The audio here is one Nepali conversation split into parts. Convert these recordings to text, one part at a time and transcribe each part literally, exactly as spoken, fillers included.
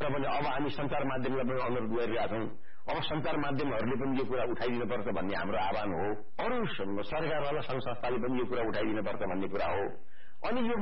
पनि अब हामी सञ्चार माध्यमलाई पनि अनुरोध गरिरहेका छौं। अब सञ्चार माध्यमहरूले पनि यो कुरा उठाइदिनुपर्छ भन्ने हाम्रो आह्वान हो। अरू सरकारवाला संघ संस्थाले पनि यो कुरा उठाइदिनुपर्छ भन्ने कुरा हो। अनि यो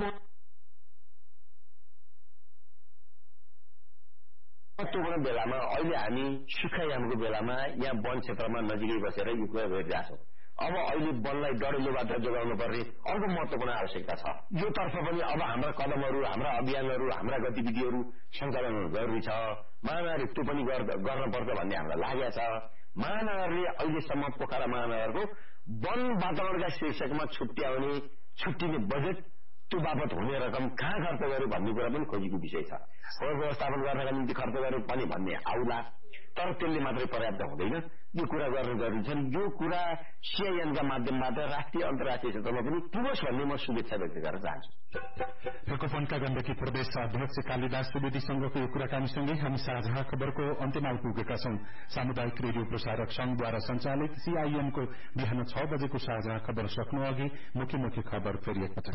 महत्त्वपूर्ण बेलामा अहिले हामी सुक्खायामको बेलामा यहाँ वन क्षेत्रमा नजिकै बसेर यो कुरा गरिरहेका छौं। अब अहिले वनलाई डढेलोबाट जोगाउनु पर्ने अर्को महत्त्वपूर्ण आवश्यकता छ। यो तर्फ पनि अब हाम्रा कदमहरू, हाम्रा अभियानहरू, हाम्रा गतिविधिहरू सञ्चालन जरुरी छ। महानगरले त्यो पनि गर्नुपर्छ भन्ने हामीलाई लागेको छ। महानगरले अहिलेसम्म पोखरा महानगरको वन वातावरणका शीर्षकमा छुट्याउने छुट्टिने बजेट त्यो बापत हुने रकम कहाँ खर्च गर्यो भन्ने कुरा पनि खोजीको विषय छ। फोहोर व्यवस्थापन गर्नका निम्ति खर्च गर्यो पनि भन्ने आउला, तर त्यसले मात्रै पर्याप्त हुँदैन। यो कुरा गर्न जरुरी छ। यो कुरा सीआईएनका माध्यमबाट राष्ट्रिय अन्तर्राष्ट्रिय क्षेत्रमा पनि पुगोस् भन्ने म शुभेच्छा व्यक्त गर्न चाहन्छु। प्रकोपनका गण्डकी प्रदेश अध्यक्ष कालिदास सुवेदीसँगको यो कुराकानीसँगै हामी साझा खबरको अन्त्यमा पुगेका छौं। सामुदायिक रेडियो प्रसारक संघद्वारा सञ्चालित सीआईएनको बिहान छ बजेको साझा खबर सक्नु अघि मुख्य मुख्य खबर फेरि एकपटक।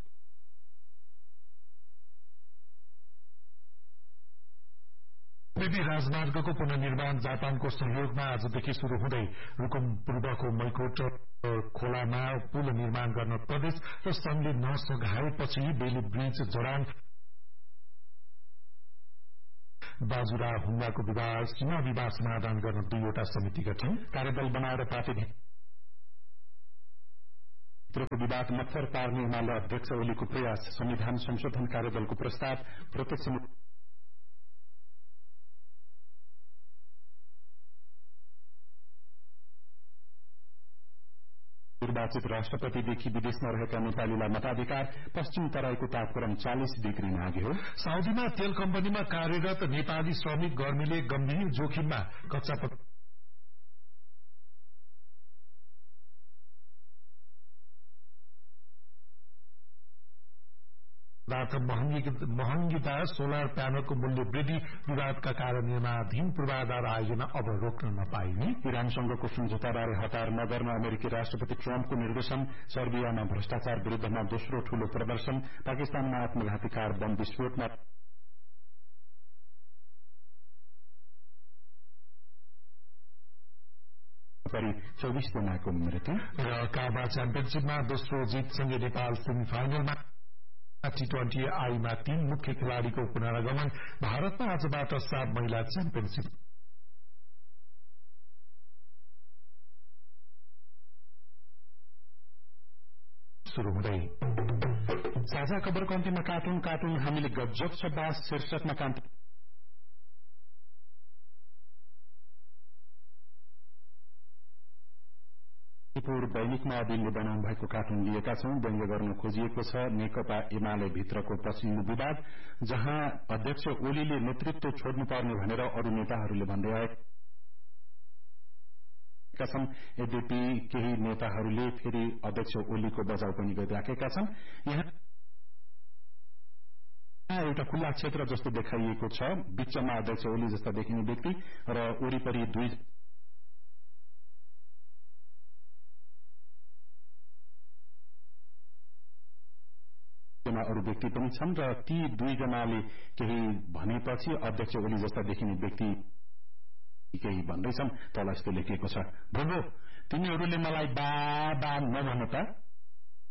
बेबी राजमार्गको पुनर्निर्माण जापानको सहयोगमा आजदेखि शुरू हुँदै रुकुम पूर्वको मैकोट खोलामा पुल निर्माण गर्न प्रदेश र संघले नसघाएपछि बेली ब्रिज जोडाङ बाजुरा हुम्लाको विवाद सीमा विवाद समाधान गर्न दुईवटा समिति गठन, कार्यदल बनाएर पार्टी भित्रको विवाद मत्थर पार्ने एमाले अध्यक्ष ओलीको प्रयास, संविधान संशोधन कार्यदलको प्रस्ताव प्रत्यक्ष निर्वाचित राष्ट्रपतिदेखि विदेशमा रहेका नेपालीलाई मताधिकार, पश्चिम तराईको तापक्रम चालिस डिग्री नाग्यो। साउदीमा तेल कम्पनीमा कार्यरत नेपाली श्रमिक गर्मीले गम्भीर जोखिममा, कच्चा महँगीता, सोलर प्यानलको मूल्य वृद्धि, विवादका कारण निर्माणाधीन पूर्वाधार आयोजना अब रोक्न नपाइने, इरानसँगको सम्झौताबारे हतार नगर्न अमेरिकी राष्ट्रपति ट्रम्पको निर्देशन, सर्बियामा भ्रष्टाचार विरूद्धमा दोस्रो ठूलो प्रदर्शन, पाकिस्तानमा आत्मघाती कार बम विस्फोटमा चौबिस जनाको मृत्यु र काबा च्याम्पियनशीपमा दोस्रो जितसँगै नेपाल सेमी फाइनलमा। टी ट्वेन्टी आईमा तीन मुख्य खेलाड़ीको पुनरागमन, भारतमा आजबाट सात महिला च्याम्पियनशीप शुरू हुँदै। साझा खबरको अन्त्यमा कार्टुन कार्टुन हामीले गजब छ बास शीर्षकमा कान्ति दैनिकमा अदिलले बनाउनु भएको कार्टुन लिएका छौं। व्यङ्ग गर्न खोजिएको छ नेकपा एमाले भित्रको पछिल्लो विवाद, जहाँ अध्यक्ष ओलीले नेतृत्व छोड्नुपर्ने भनेर अरू नेताहरूले भन्दै आएका छन्। यद्यपि केही नेताहरूले फेरि अध्यक्ष ओलीको बजाउ पनि गरिराखेका छन्। यहाँ एउटा खुल्ला क्षेत्र जस्तो देखाइएको छ, बीचमा अध्यक्ष ओली जस्ता देखिने व्यक्ति र वरिपरि दुई अरू व्यक्ति पनि छन् र ती दुईजनाले केही भनेपछि अध्यक्ष ओली जस्ता देखिने व्यक्ति केही भन्दैछन्। तल यस्तो लेखिएको छ, भोगो तिमीहरूले मलाई बाबा नभन त,